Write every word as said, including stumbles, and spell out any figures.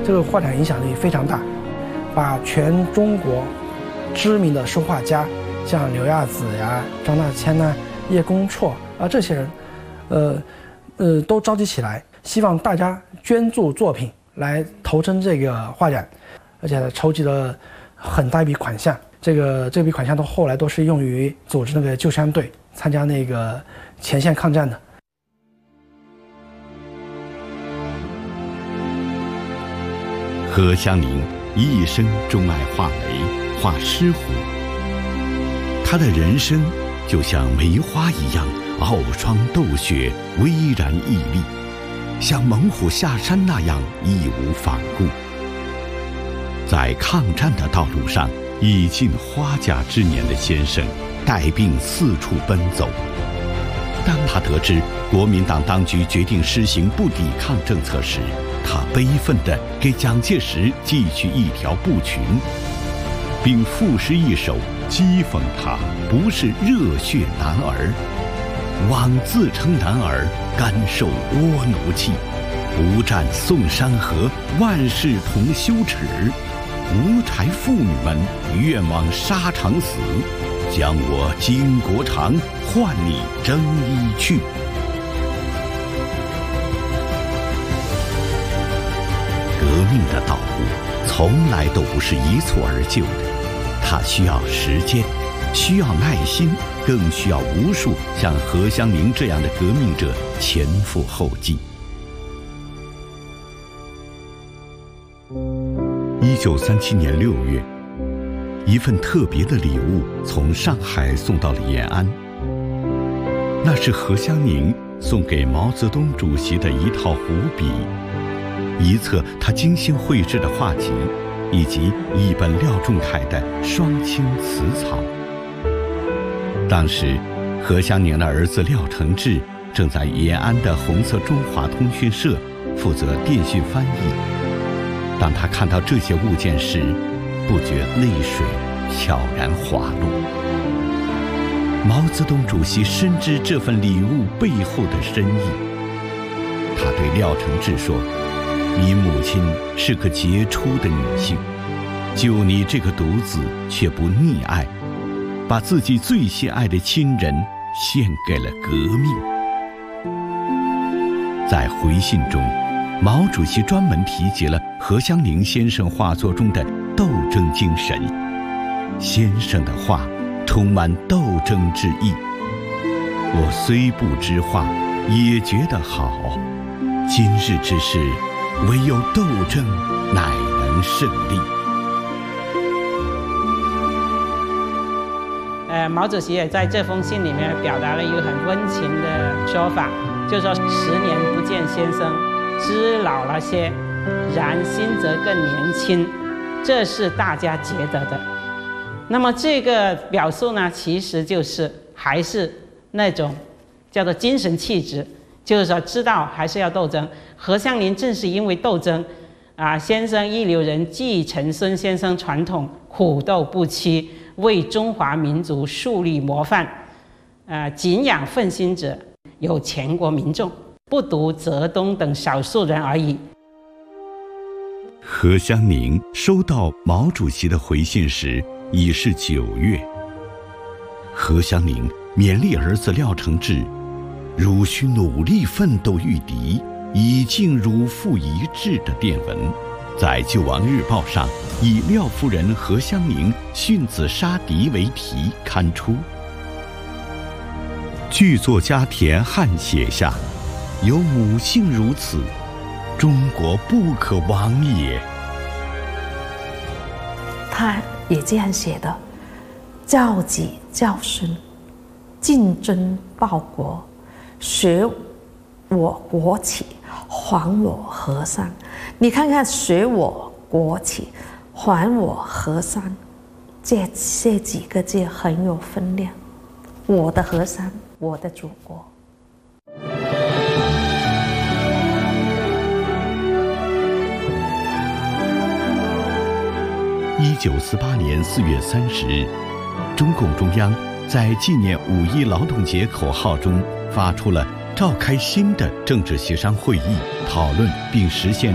这个画展影响力非常大，把全中国知名的书画家，像刘亚子呀、张大千呐、叶公绰啊这些人，呃呃都召集起来，希望大家捐助作品来投身这个画展，而且筹集了很大一笔款项。这个这笔款项都后来都是用于组织那个救伤队，参加那个前线抗战的。 何香凝一生钟爱画梅、画狮虎，他的人生就像梅花一样傲霜斗雪、巍然屹立，像猛虎下山那样义无反顾。在抗战的道路上，已近花甲之年的先生带病四处奔走。当他得知国民党当局决定施行不抵抗政策时，他悲愤地给蒋介石寄去一条步群，并赋诗一首讥讽他不是热血男儿，枉自称男儿，甘受倭奴气，不战宋山河，万事同羞耻。无柴妇女们愿往沙场死，将我巾帼长，换你征衣去。革命的道路从来都不是一蹴而就的，它需要时间，需要耐心，更需要无数像何香凝这样的革命者前赴后继。一九三七年六月，一份特别的礼物从上海送到了延安。那是何香凝送给毛泽东主席的一套湖笔，一册他精心绘制的画集，以及一本廖仲恺的双青词草。当时，何香凝的儿子廖承志正在延安的红色中华通讯社负责电讯翻译。当他看到这些物件时，不觉泪水悄然滑落。毛泽东主席深知这份礼物背后的深意，他对廖承志说：“你母亲是个杰出的女性，就你这个独子却不溺爱，把自己最心爱的亲人献给了革命。”在回信中，毛主席专门提及了何香凝先生画作中的斗争精神。先生的画充满斗争之意，我虽不知画，也觉得好。今日之事，唯有斗争乃能胜利。 呃，毛主席也在这封信里面表达了一个很温情的说法，就是说十年不见先生，知老了些，然心则更年轻，这是大家觉得的。那么这个表述呢，其实就是还是那种叫做精神气质，就是说知道还是要斗争。何香凝正是因为斗争啊，先生一流人继承孙先生传统，苦斗不屈，为中华民族树立模范。呃，敬仰奋心者有全国民众，不独泽东等少数人而已。 何香凝收到毛主席的回信时已是九月。何香凝勉励儿子廖承志：“汝需努力奋斗御敌，以敬汝父遗志”的电文，在《救亡日报》上以廖夫人何香凝殉子杀敌为题刊出。剧作家田汉写下：“有母性如此，中国不可亡也。” 他也这样写的：“教己教孙，竞争报国，学我国旗，还我河山。”你看看，学我国旗，还我河山，这这几个字很有分量。我的河山，我的祖国。 一九四八年四月三十日，中共中央在纪念五一劳动节口号中发出了召开新的政治协商会议，讨论并实现